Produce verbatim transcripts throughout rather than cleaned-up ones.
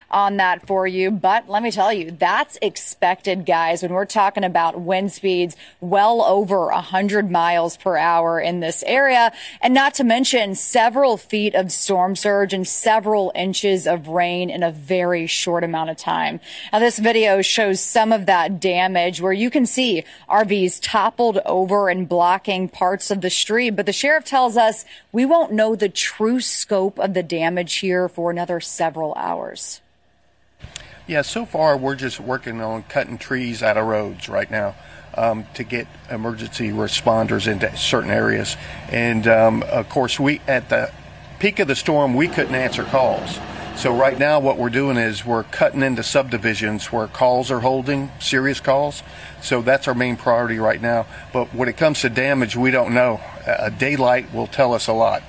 on that for you. But let me tell you, that's expected, guys, when we're talking about wind speeds well over one hundred miles per hour in this area. And not to mention several feet of storm surge and several inches of rain in a very short amount of time. Now, this video shows some of that damage where you can see R Vs toppled over and blocking parts of the street. But the sheriff tells us we won't know the true scope of the damage here for another several hours. Yeah, so far we're just working on cutting trees out of roads right now um, to get emergency responders into certain areas. And um, of course, we at the peak of the storm, we couldn't answer calls. So right now what we're doing is we're cutting into subdivisions where calls are holding, serious calls. So that's our main priority right now. But when it comes to damage, we don't know. Uh, daylight will tell us a lot.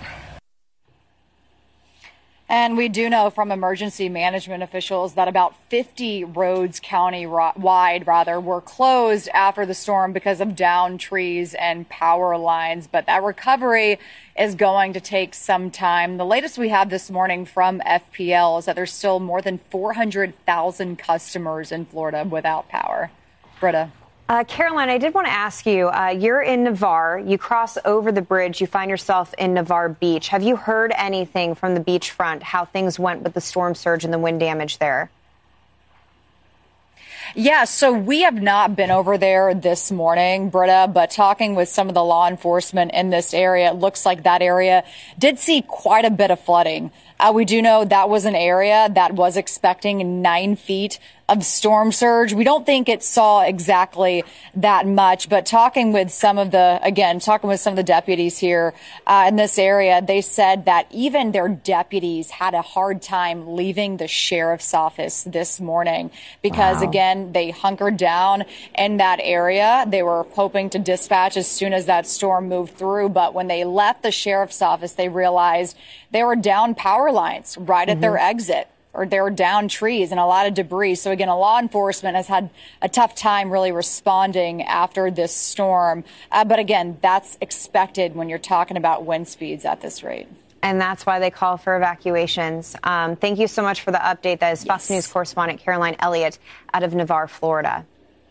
And we do know from emergency management officials that about fifty roads county-wide, rather, were closed after the storm because of downed trees and power lines. But that recovery is going to take some time. The latest we have this morning from F P L is that there's still more than four hundred thousand customers in Florida without power. Britta. Uh, Caroline, I did want to ask you, uh, you're in Navarre, you cross over the bridge, you find yourself in Navarre Beach. Have you heard anything from the beachfront, how things went with the storm surge and the wind damage there? Yeah, so we have not been over there this morning, Britta, but talking with some of the law enforcement in this area, it looks like that area did see quite a bit of flooding. Uh, we do know that was an area that was expecting nine feet of storm surge. We don't think it saw exactly that much, but talking with some of the, again, talking with some of the deputies here uh, in this area, they said that even their deputies had a hard time leaving the sheriff's office this morning because, wow. again, they hunkered down in that area. They were hoping to dispatch as soon as that storm moved through, but when they left the sheriff's office, they realized they were down power lines right at mm-hmm. their exit, or there were down trees and a lot of debris. So again, law enforcement has had a tough time really responding after this storm. Uh, but again, that's expected when you're talking about wind speeds at this rate. And that's why they call for evacuations. Um, thank you so much for the update. That is Fox yes. News correspondent Caroline Elliott out of Navarre, Florida.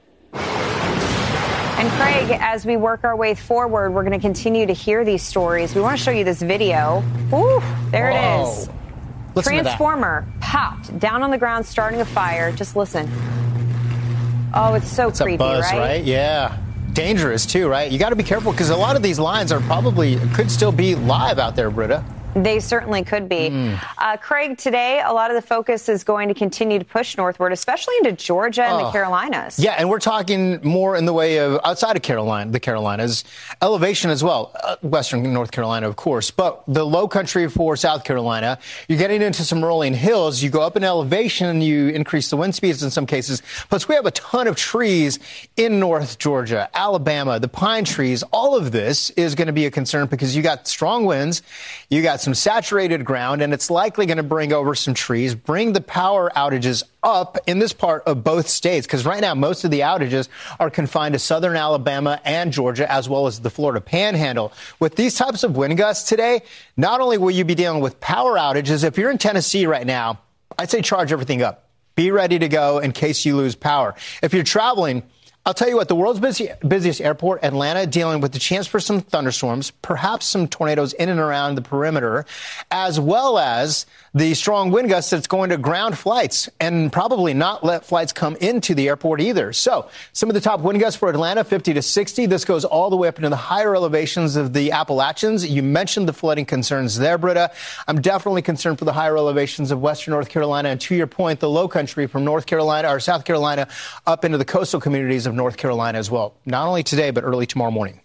And Craig, as we work our way forward, we're going to continue to hear these stories. We want to show you this video. Ooh, there Whoa. it is. Listen Transformer popped down on the ground, starting a fire. Just listen. Oh, it's so it's creepy, a buzz, right? right? Yeah. Dangerous, too, right? You got to be careful because a lot of these lines are probably could still be live out there, Britta. They certainly could be. Mm. Uh, Craig, today, a lot of the focus is going to continue to push northward, especially into Georgia and oh. the Carolinas. Yeah, and we're talking more in the way of outside of Carolina, the Carolinas, elevation as well, uh, western North Carolina, of course. But the low country for South Carolina, you're getting into some rolling hills. You go up in elevation, you increase the wind speeds in some cases. Plus, we have a ton of trees in North Georgia, Alabama, the pine trees. All of this is going to be a concern because you got strong winds, you got some saturated ground, and it's likely going to bring over some trees, bring the power outages up in this part of both states, because right now most of the outages are confined to southern Alabama and Georgia, as well as the Florida Panhandle. With these types of wind gusts today, not only will you be dealing with power outages, if you're in Tennessee right now, I'd say charge everything up. Be ready to go in case you lose power. If you're traveling, I'll tell you what, the world's busy, busiest airport, Atlanta, dealing with the chance for some thunderstorms, perhaps some tornadoes in and around the perimeter, as well as the strong wind gusts that's going to ground flights and probably not let flights come into the airport either. So some of the top wind gusts for Atlanta, fifty to sixty. This goes all the way up into the higher elevations of the Appalachians. You mentioned the flooding concerns there, Britta. I'm definitely concerned for the higher elevations of western North Carolina. And to your point, the low country from North Carolina or South Carolina up into the coastal communities of North Carolina as well. Not only today, but early tomorrow morning.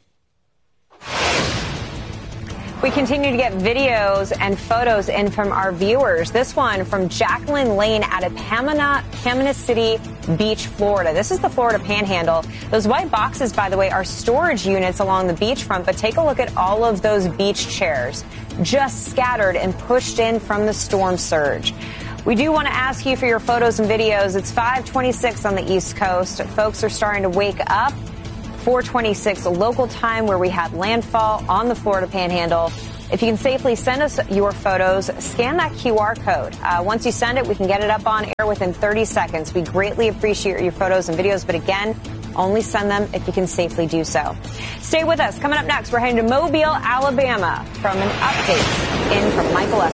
We continue to get videos and photos in from our viewers. This one from Jacqueline Lane out of Pamina, Pamina City Beach, Florida. This is the Florida Panhandle. Those white boxes, by the way, are storage units along the beachfront. But take a look at all of those beach chairs just scattered and pushed in from the storm surge. We do want to ask you for your photos and videos. It's five twenty-six on the East Coast. Folks are starting to wake up. four twenty-six local time where we had landfall on the Florida Panhandle. If you can safely send us your photos, scan that Q R code. Uh, once you send it, we can get it up on air within thirty seconds. We greatly appreciate your photos and videos, but again, only send them if you can safely do so. Stay with us. Coming up next, we're heading to Mobile, Alabama from an update in from Michael